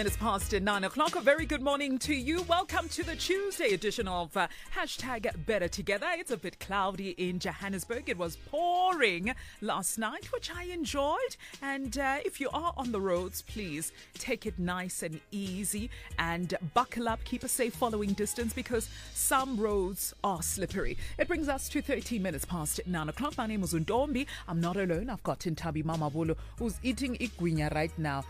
It's past 9 o'clock. A very good morning to you. Welcome to the Tuesday edition of hashtag Better Together. It's a bit cloudy in Johannesburg. It was pouring last night, which I enjoyed. And if you are on the roads, please take it nice and easy and buckle up. Keep a safe following distance because some roads are slippery. It brings us to 13 minutes past 9 o'clock. My name is Undombi. I'm not alone. I've got Tintabi Mamabolo who's eating igwinya right now.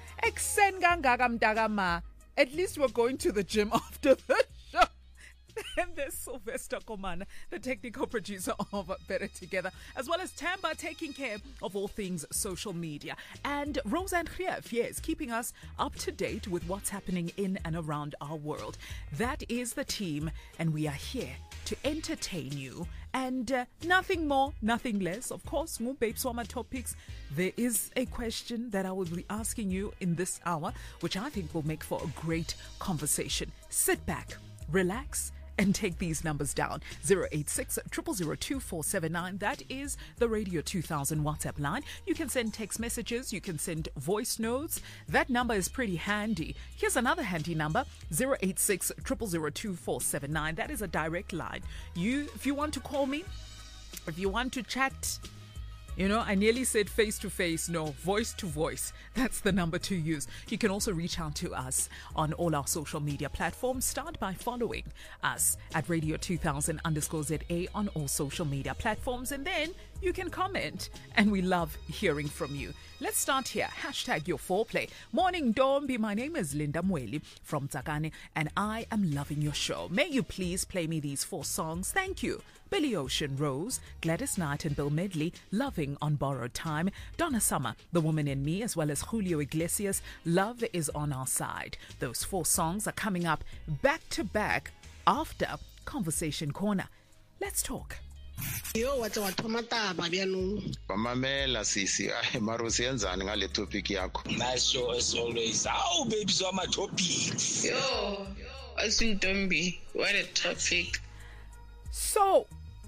At least we're going to the gym after the show. And there's Sylvester Komana, the technical producer of Better Together, as well as Tamba taking care of all things social media. And Roseanne Krief, yes, keeping us up to date with what's happening in and around our world. That is the team, and we are here to entertain you and nothing more, nothing less. Of course, more Babes Wama topics. There is a question that I will be asking you in this hour, which I think will make for a great conversation. Sit back, relax, and take these numbers down. 086 000 2479. That is the Radio 2000 WhatsApp line. You can send text messages. You can send voice notes. That number is pretty handy. Here's another handy number, 086 000 2479. That is a direct line. If you want to call me, if you want to chat, I nearly said face to face. No, voice to voice. That's the number to use. You can also reach out to us on all our social media platforms. Start by following us at Radio 2000_ZA on all social media platforms. And then you can comment. And we love hearing from you. Let's start here. Hashtag your foreplay. Morning, Dombi. My name is Linda Mweli from Tsakane, and I am loving your show. May you please play me these 4 songs. Thank you. Billy Ocean, Rose, Gladys Knight and Bill Medley, Loving on Borrowed Time, Donna Summer, The Woman in Me, as well as Julio Iglesias, Love is on Our Side. Those 4 songs are coming up back to back after Conversation Corner. Let's talk. Yo, what's what tomataba bianu? Mamela sisi, marosi yenzani ngale topic yakho. Nice show as always. Oh, baby, so my topics. Yo, Asuntombi, what a topic. So,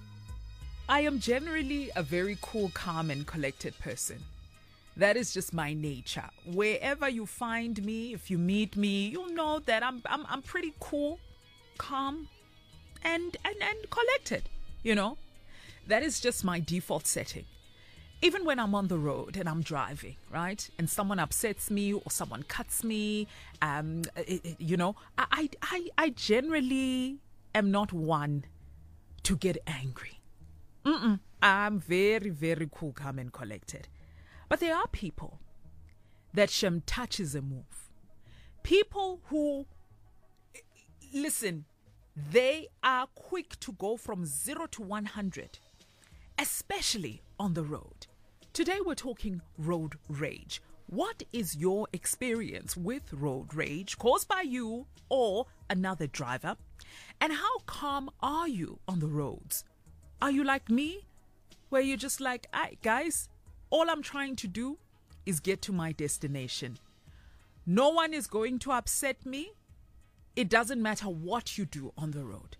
I am generally a very cool, calm, and collected person. That is just my nature. Wherever you find me, if you meet me, you'll know that I'm pretty cool, calm, and collected. That is just my default setting. Even when I'm on the road and I'm driving, right, and someone upsets me or someone cuts me, I generally am not one to get angry. I'm very, very cool, calm, and collected. But there are people that touches a move. People who, listen, they are quick to go from 0 to 100, especially on the road. Today we're talking road rage. What is your experience with road rage caused by you or another driver? And how calm are you on the roads? Are you like me, where you're just like, guys, all I'm trying to do is get to my destination. No one is going to upset me. It doesn't matter what you do on the road.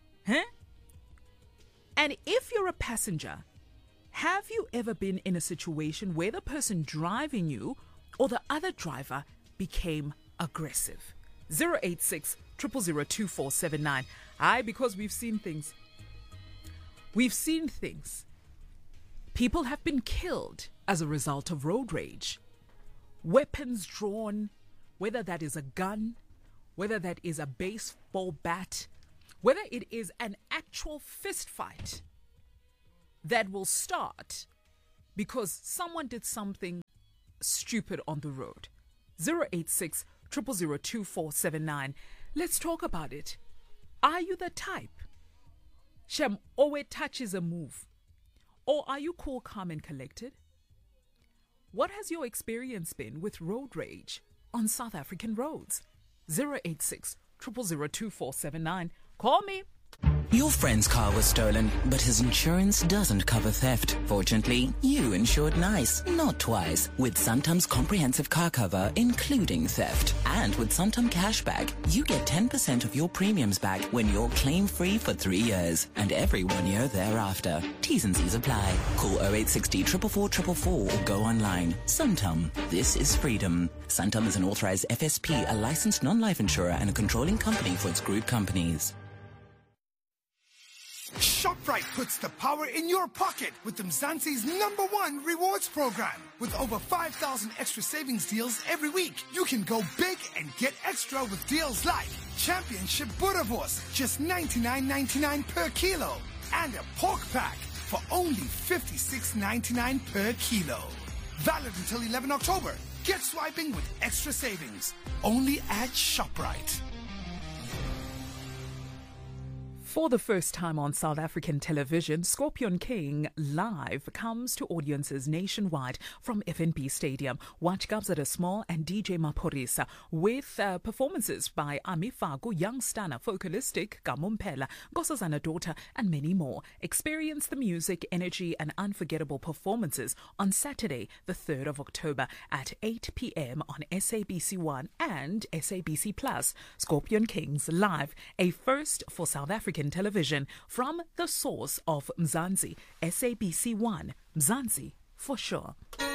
And if you're a passenger, have you ever been in a situation where the person driving you or the other driver became aggressive? 086 000 2479. Because we've seen things. We've seen things. People have been killed as a result of road rage. Weapons drawn, whether that is a gun, whether that is a baseball bat, whether it is an actual fist fight that will start because someone did something stupid on the road. 086 000 2479. Let's talk about it. Are you the type Shem always touches a move? Or are you cool, calm, and collected? What has your experience been with road rage on South African roads? 086 000 2479. Call me. Your friend's car was stolen, but his insurance doesn't cover theft. Fortunately, you insured nice, not twice, with Santam's comprehensive car cover, including theft. And with Santam Cashback, you get 10% of your premiums back when you're claim-free for 3 years, and every 1 year thereafter. T's and C's apply. Call 0860 444 444 or go online. Santam, this is freedom. Santam is an authorized FSP, a licensed non-life insurer, and a controlling company for its group companies. ShopRite puts the power in your pocket with Mzansi's #1 rewards program. With over 5,000 extra savings deals every week, you can go big and get extra with deals like Championship Boerewors, just $99.99 per kilo, and a pork pack for only $56.99 per kilo. Valid until 11 October. Get swiping with extra savings. Only at ShopRite. For the first time on South African television, Scorpion King Live comes to audiences nationwide from FNB Stadium. Watch Kabza Small and DJ Maphorisa with performances by Ami Faku, Young Stunner, Focalistic, Gamumpela, Nkosazana Daughter, and many more. Experience the music, energy, and unforgettable performances on Saturday, the 3rd of October at 8 p.m. on SABC1 and SABC Plus. Scorpion Kings Live, a first for South African television from the source of Mzansi, SABC1, Mzansi for sure.